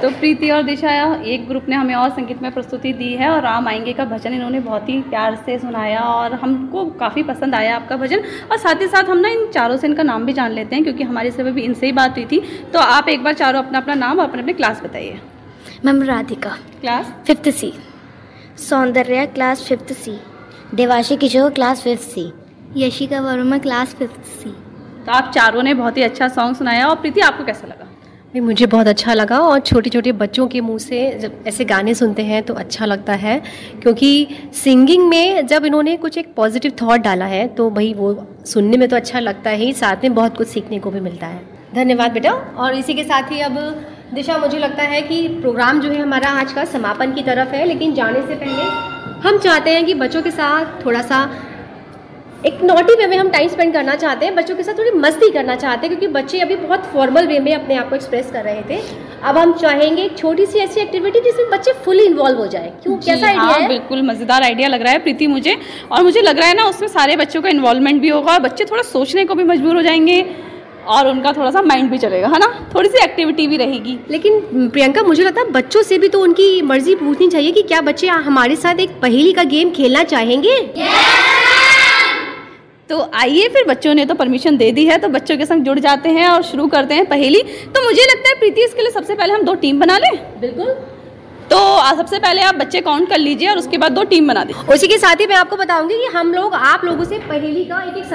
तो प्रीति और दिशा एक ग्रुप ने हमें और संगीत में प्रस्तुति दी है और राम आएंगे का भजन इन्होंने बहुत ही प्यार से सुनाया और हमको काफ़ी पसंद आया आपका भजन। और साथ ही साथ हम ना इन चारों से इनका नाम भी जान लेते हैं क्योंकि हमारी समय भी इनसे ही बात हुई थी। तो आप एक बार चारों अपना अपना नाम और अपने अपने क्लास बताइए। Ma'am Radhika class 5th C, Soundarya class 5th C, देवाशी किशोर class 5th C, Yashika Verma class 5th C। तो आप चारों ने बहुत ही अच्छा सॉन्ग सुनाया। और प्रीति आपको कैसा लगा? मुझे बहुत अच्छा लगा और छोटे छोटे बच्चों के मुंह से जब ऐसे गाने सुनते हैं तो अच्छा लगता है क्योंकि सिंगिंग में जब इन्होंने कुछ एक पॉजिटिव थॉट डाला है तो भाई वो सुनने में तो अच्छा लगता है ही, साथ में बहुत कुछ सीखने को भी मिलता है। धन्यवाद बेटा। और इसी के साथ ही अब दिशा, मुझे लगता है कि प्रोग्राम जो है हमारा आज का समापन की तरफ है, लेकिन जाने से पहले हम चाहते हैं कि बच्चों के साथ थोड़ा सा एक नॉटी वे में हम टाइम स्पेंड करना चाहते हैं, बच्चों के साथ थोड़ी मस्ती करना चाहते हैं क्योंकि बच्चे अभी बहुत फॉर्मल वे में अपने आप को एक्सप्रेस कर रहे थे। अब हम चाहेंगे एक छोटी सी ऐसी एक्टिविटी जिसमें बच्चे फुली इन्वॉल्व हो जाए। क्यों, कैसा आइडिया है? बिल्कुल मज़ेदार आइडिया लग रहा है प्रीति मुझे। और मुझे लग रहा है ना उसमें सारे बच्चों का इन्वॉल्वमेंट भी होगा और बच्चे थोड़ा सोचने को भी मजबूर हो जाएंगे और उनका थोड़ा सा माइंड भी चलेगा, है ना, थोड़ी सी एक्टिविटी भी रहेगी। लेकिन प्रियंका, मुझे लगता है बच्चों से भी तो उनकी मर्जी पूछनी चाहिए कि क्या बच्चे हमारे साथ एक पहेली का गेम खेलना चाहेंगे? तो आइए फिर, बच्चों ने तो परमिशन दे दी है तो बच्चों के संग जुड़ जाते हैं और शुरू करते हैं पहेली। तो मुझे लगता है प्रीति इसके लिए सबसे पहले हम 2 टीम बना लें। बिल्कुल। तो सबसे पहले आप बच्चे काउंट कर लीजिए और उसके बाद 2 टीम बना दें। उसी के साथ ही मैं आपको बताऊंगी कि हम लोग आप लोगों से पहेली का एक